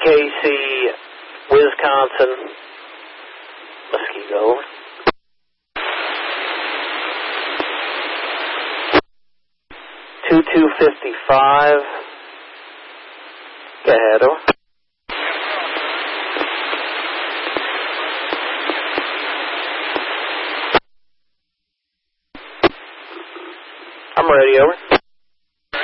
Casey, Wisconsin, Mosquito. 2255. Go ahead, over. I'm ready, over.